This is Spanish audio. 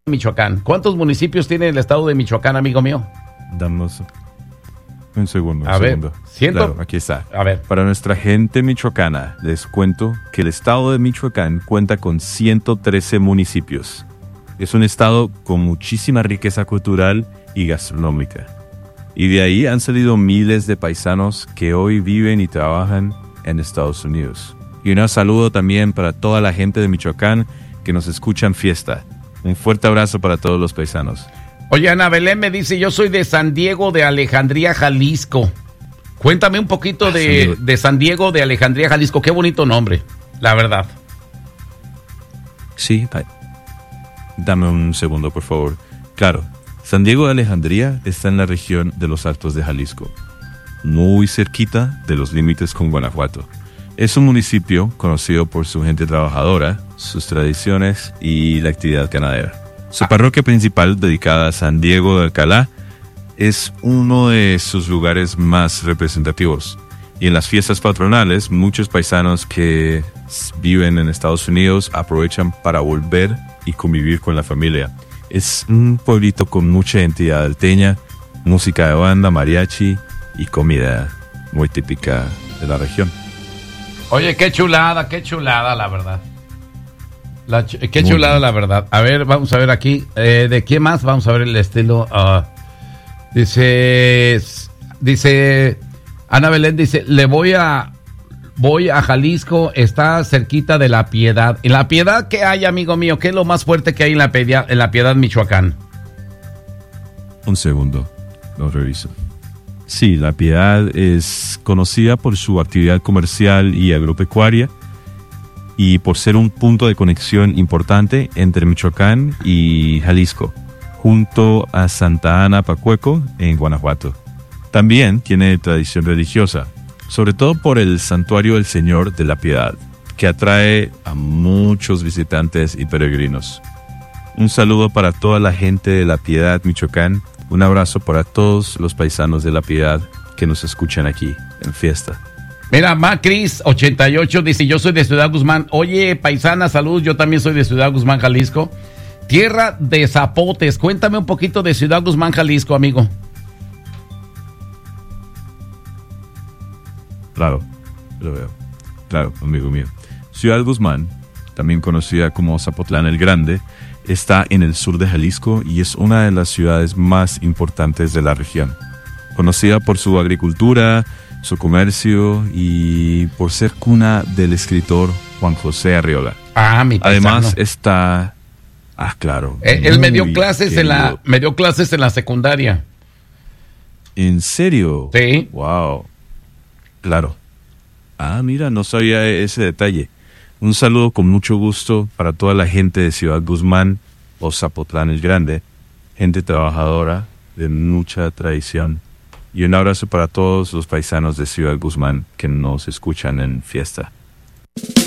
Michoacán. ¿Cuántos municipios tiene el estado de Michoacán, amigo mío? Damos un segundo. A ver, ¿siento? Claro, aquí está. A ver. Para nuestra gente michoacana, les cuento que el estado de Michoacán cuenta con 113 municipios. Es un estado con muchísima riqueza cultural y gastronómica. Y de ahí han salido miles de paisanos que hoy viven y trabajan en Estados Unidos. Y un saludo también para toda la gente de Michoacán que nos escucha en fiesta. Un fuerte abrazo para todos los paisanos. Oye, Ana Belén me dice, yo soy de San Diego de Alejandría, Jalisco. Cuéntame un poquito de San Diego de Alejandría, Jalisco. Qué bonito nombre, la verdad. Sí, dame un segundo, por favor. Claro, San Diego de Alejandría está en la región de los Altos de Jalisco, muy cerquita de los límites con Guanajuato. Es un municipio conocido por su gente trabajadora, sus tradiciones y la actividad ganadera. Su parroquia principal, dedicada a San Diego de Alcalá, es uno de sus lugares más representativos. Y en las fiestas patronales, muchos paisanos que viven en Estados Unidos aprovechan para volver y convivir con la familia. Es un pueblito con mucha identidad alteña, música de banda, mariachi y comida muy típica de la región. Oye, qué chulada, la verdad. Qué chulada, la verdad. A ver, vamos a ver aquí. ¿De qué más? Vamos a ver el estilo. Dice Ana Belén, dice, voy a Jalisco, está cerquita de La Piedad. ¿En La Piedad qué hay, amigo mío? ¿Qué es lo más fuerte que hay en La Piedad, Michoacán? Un segundo, lo reviso. Sí, La Piedad es conocida por su actividad comercial y agropecuaria y por ser un punto de conexión importante entre Michoacán y Jalisco, junto a Santa Ana Pacueco en Guanajuato. También tiene tradición religiosa, sobre todo por el Santuario del Señor de la Piedad, que atrae a muchos visitantes y peregrinos. Un saludo para toda la gente de La Piedad, Michoacán. Un abrazo para todos los paisanos de La Piedad que nos escuchan aquí en fiesta. Mira, Macris 88 dice, yo soy de Ciudad Guzmán. Oye, paisana, salud, yo también soy de Ciudad Guzmán, Jalisco. Tierra de zapotes. Cuéntame un poquito de Ciudad Guzmán, Jalisco, amigo. Claro, lo veo. Claro, amigo mío. Ciudad Guzmán, también conocida como Zapotlán el Grande, está en el sur de Jalisco y es una de las ciudades más importantes de la región. Conocida por su agricultura, su comercio y por ser cuna del escritor Juan José Arriola. Mi paisano. Además está... claro. Él me dio clases en la secundaria. ¿En serio? Sí. Wow. Claro. Mira, no sabía ese detalle. Un saludo con mucho gusto para toda la gente de Ciudad Guzmán o Zapotlán el Grande, gente trabajadora de mucha tradición. Y un abrazo para todos los paisanos de Ciudad Guzmán que nos escuchan en fiesta.